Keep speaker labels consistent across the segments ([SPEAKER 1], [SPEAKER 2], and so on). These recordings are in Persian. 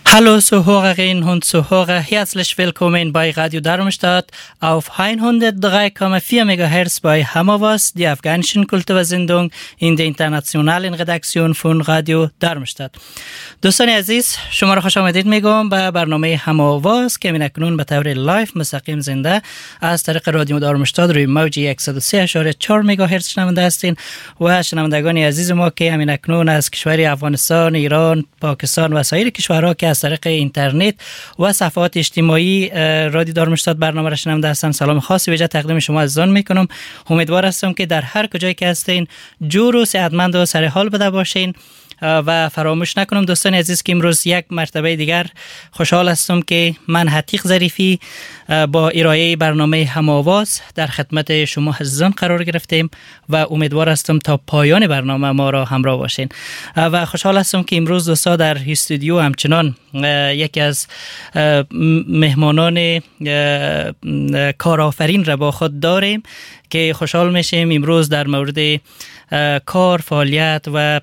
[SPEAKER 1] Hallo Zuhörerinnen und Zuhörer, herzlich willkommen bei Radio Darmstadt auf 103,4 MHz bei Hammerwas, die afghanischen Kultursendung in der internationalen Redaktion von Radio Darmstadt. دوستان عزیز، شما را خوش آمدید میگم به برنامه هماواز که اکنون به طور لایف مستقیم زنده از طریق رادیو دارمشتاد روی موج 103.4 مگاهرتز شنونده هستین و شنوندگان عزیز ما که اکنون از کشور افغانستان، ایران، پاکستان و سایر کشورها که از طریق اینترنت و صفحات اجتماعی رادیو دارمشتاد برنامه را شنونده هستند، سلام خاصی ویژه تقدیم شما عزیزان میکنم. امیدوار هستم که در هر کجایی که هستین جور و صحتمند و سر حال بده باشین و فراموش نکنم دوستان عزیز که امروز یک مرتبه دیگر خوشحال هستم که من حتیق ظریفی با ارائه برنامه هماواز در خدمت شما عزیزان قرار گرفتیم و امیدوار هستم تا پایان برنامه ما را همراه باشین و خوشحال هستم که امروز دوستا در استودیو همچنان یکی از مهمانان کارآفرین را با خود داریم که خوشحال میشیم امروز در مورد کار، فعالیت و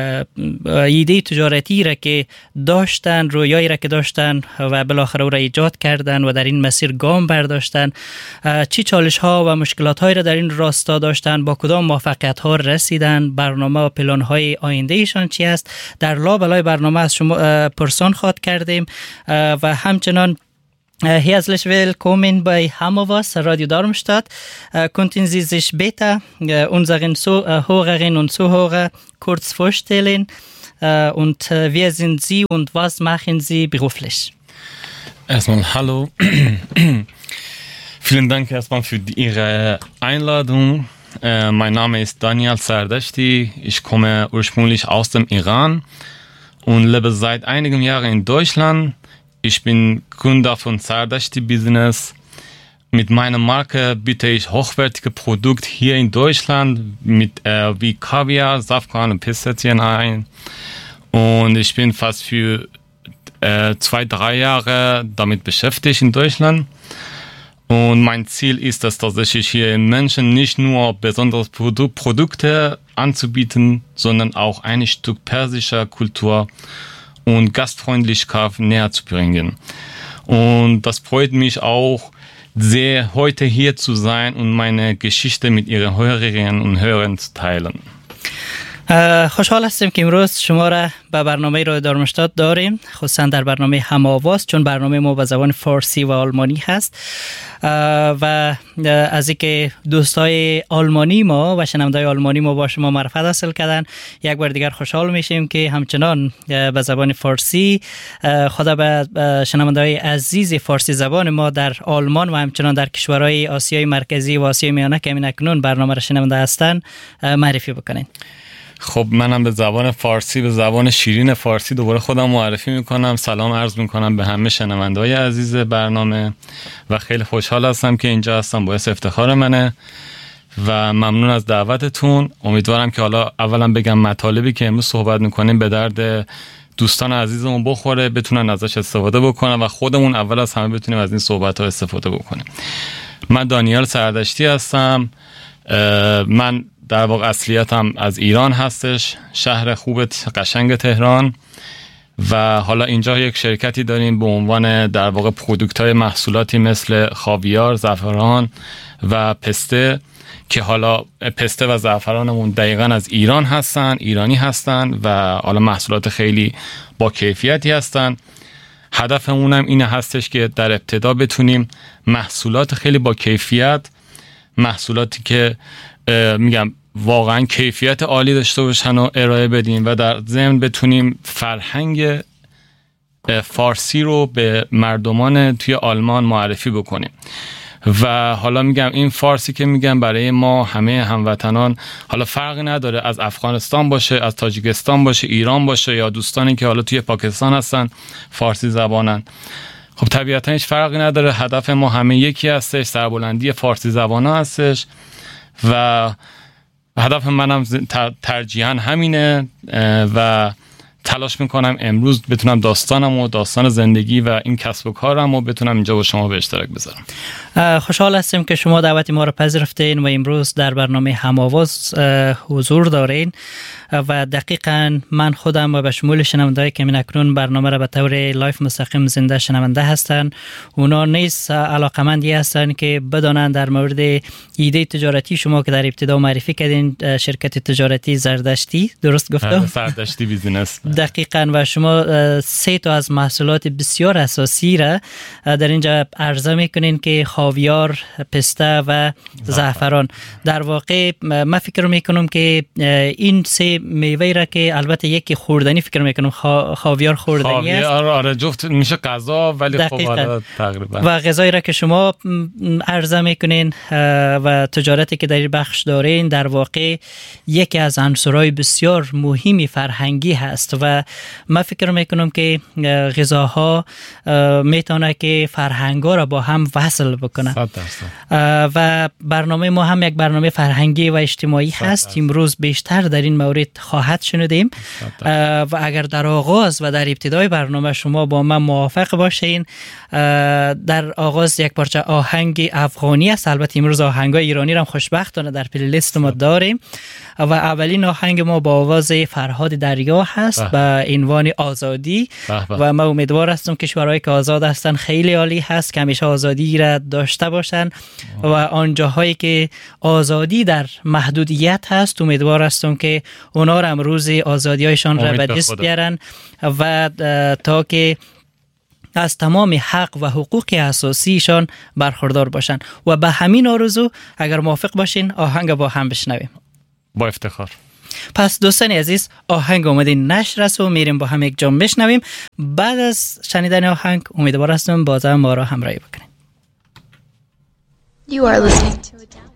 [SPEAKER 1] ایده تجارتی را که داشتن، رویایی را که داشتن و بالاخره او را ایجاد کردن و در این مسیر گام برداشتن، چی چالش ها و مشکلات هایی را در این راستا داشتن، با کدام موفقیت ها رسیدن، برنامه و پلان های آینده ایشان چی است، در لابلای برنامه از شما پرسان خواهد کردیم و همچنان herzlich willkommen bei Hammerwas, Radio Darmstadt. Könnten Sie sich bitte unseren Hörerinnen und Zuhörer kurz vorstellen und wer sind Sie und was machen Sie beruflich?
[SPEAKER 2] Erstmal hallo. Vielen Dank erstmal für Ihre Einladung. Mein Name ist Daniel Sardashti. Ich komme ursprünglich aus dem Iran und lebe seit einigen Jahren in Deutschland. Ich bin Gründer von Sardashti Business. Mit meiner Marke biete ich hochwertige Produkte hier in Deutschland wie Kaviar, Safran und Pistazien ein. Und ich bin fast für 2-3 Jahre damit beschäftigt in Deutschland. Und mein Ziel ist es tatsächlich hier in Menschen nicht nur besondere Produkte anzubieten, sondern auch ein Stück persischer Kultur und Gastfreundlichkeit näher zu bringen. Und das freut mich auch sehr, heute hier zu sein und meine Geschichte mit Ihren Hörerinnen und Hörern zu teilen.
[SPEAKER 1] خوشحال هستیم که امروز شما را به برنامه رادیو دارمشتاد داریم، خصوصا در برنامه هماواز، چون برنامه ما به زبان فارسی و آلمانی هست و از اینکه دوستای آلمانی ما و شنوندای آلمانی ما با شما معرفت حاصل کردن، یک بار دیگر خوشحال میشیم که همچنان به زبان فارسی خدا به شنوندای عزیز فارسی زبان ما در آلمان و همچنان در کشورهای آسیای مرکزی و آسیای میانه که اکنون برنامه را شنونده هستند معرفی بکنین.
[SPEAKER 2] خب منم به زبان فارسی، به زبان شیرین فارسی دوباره خودم معرفی میکنم. سلام عرض میکنم به همه شنونده‌های عزیز برنامه و خیلی خوشحال هستم که اینجا هستم، باعث افتخار منه و ممنون از دعوتتون. امیدوارم که حالا اولا بگم مطالبی که امروز صحبت میکنیم به درد دوستان عزیزمون بخوره، بتونن ازش استفاده بکنن و خودمون اول از همه بتونیم از این صحبت‌ها استفاده بکنیم. من دانیال سردشتی هستم. من در واقع اصلیتم از ایران هستش، شهر خوب قشنگ تهران و حالا اینجا یک شرکتی داریم به عنوان در واقع پرودوکت‌های محصولاتی مثل خاویار، زعفران و پسته که حالا پسته و زعفرانمون دقیقاً از ایران هستن، ایرانی هستن و حالا محصولات خیلی با کیفیتی هستن. هدفمونم اینه هستش که در ابتدا بتونیم محصولات خیلی با کیفیت، محصولاتی که میگم واقعا کیفیت عالی داشته باشن و ارائه بدیم و در ضمن بتونیم فرهنگ فارسی رو به مردمان توی آلمان معرفی بکنیم. و حالا میگم این فارسی که میگم برای ما همه هموطنان حالا فرقی نداره، از افغانستان باشه، از تاجیکستان باشه، ایران باشه یا دوستانی که حالا توی پاکستان هستن فارسی زبانن، خب طبیعتا هیچ فرقی نداره. هدف ما همه یکی هستش، سربلندی فارسی زبانا هستش و هدف منم ترجیحاً همینه و تلاش میکنم امروز بتونم داستانم و داستان زندگی و این کسب و کارم رو بتونم اینجا با شما به اشتراک بذارم.
[SPEAKER 1] خوشحال هستیم که شما دعوت ما رو پذیرفتین و امروز در برنامه هم‌آواز حضور دارین و دقیقاً من خودم و به شمول شنوندهایی که من اکنون برنامه را به طور لایف مستقیم زنده شنونده هستن، اونا نیز علاقمندی هستن که بدانند در مورد ایده تجارتی شما که در ابتدا معرفی کردین، شرکت تجارتی زردشتی، درست گفتم؟
[SPEAKER 2] زردشتی بیزینس.
[SPEAKER 1] دقیقاً. و شما 3 تا از محصولات بسیار اساسی را در اینجا عرضه میکنین که خاویار، پسته و زعفران. در واقع من فکر میکنم که این 3 میوه را که البته یکی خوردنی فکر میکنم خاویار خوردنی است.
[SPEAKER 2] آره جفت میشه غذا، ولی خب تقریبا
[SPEAKER 1] و غذایی را که شما عرضه میکنین و تجارتی که در این بخش دارین در واقع یکی از عناصرهای بسیار مهمی فرهنگی هست و من فکر میکنم که غذاها میتونه که فرهنگا را با هم وصل بکنه.
[SPEAKER 2] 100%.
[SPEAKER 1] و برنامه ما هم یک برنامه فرهنگی و اجتماعی هست. امروز بیشتر در این مورد خواهد شنیدیم و اگر در آغاز و در ابتدای برنامه شما با من موافق باشین، در آغاز یک پارچه آهنگ افغانی است. البته امروز آهنگای ایرانی را هم خوشبختانه در پلی لیست ما داریم و اولین آهنگ ما با آواز فرهاد دریا هست به عنوان آزادی. و من امیدوار هستم کشورهایی که آزاد هستن خیلی عالی هست که همیشه آزادی را داشته باشن و آنجاهایی که آزادی در محدودیت هست امیدوار هستم که اونا را امروز آزادی‌هایشان را به دست بیارن و تا که از تمام حق و حقوق اساسیشان برخوردار باشن. و به همین آرزو اگر موافق باشین آهنگ با هم بشنویم.
[SPEAKER 2] با افتخار.
[SPEAKER 1] پس دوستان عزیز، آهنگ اومده نشر است و میریم با هم یک جام بشنویم. بعد از شنیدن آهنگ امیدوار هستم بازم ما را همراهی بکنید.
[SPEAKER 3] You are listening to